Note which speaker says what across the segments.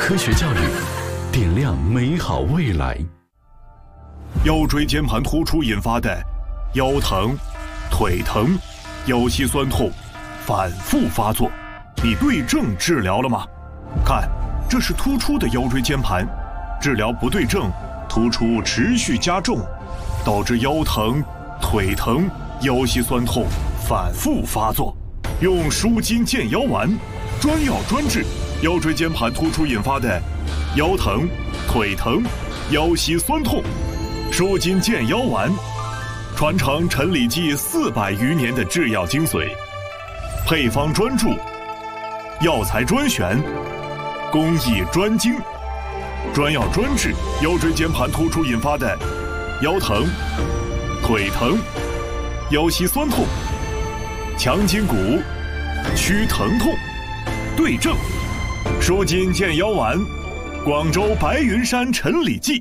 Speaker 1: 科学教育，点亮美好未来。
Speaker 2: 腰椎间盘突出引发的腰疼、腿疼、腰膝酸痛反复发作，你对症治疗了吗？看，这是突出的腰椎间盘，治疗不对症，突出持续加重，导致腰疼、腿疼、腰膝酸痛反复发作。用舒筋健腰丸，专药专治腰椎间盘突出引发的腰疼、腿疼、腰膝酸痛。舒筋健腰丸，传承陈李济400余年的制药精髓，配方专注，药材专选，工艺专精，专药专治腰椎间盘突出引发的腰疼、腿疼、腰膝酸痛，强筋骨，祛疼痛，对症。舒筋健腰丸，广州白云山陈李济。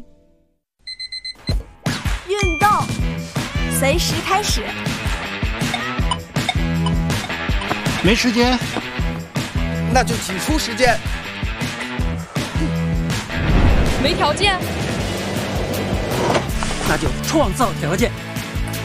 Speaker 3: 运动，随时开始。
Speaker 4: 没时间，
Speaker 5: 那就挤出时间。
Speaker 6: 没条件，
Speaker 4: 那就创造条件。